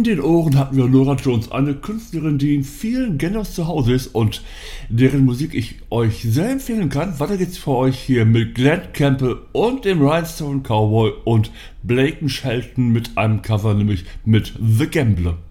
den Ohren hatten wir Norah Jones, eine Künstlerin, die in vielen Genres zu Hause ist und deren Musik ich euch sehr empfehlen kann. Weiter geht's für euch hier mit Glenn Campbell und dem Rhinestone Cowboy und Blake Shelton mit einem Cover, nämlich mit The Gambler.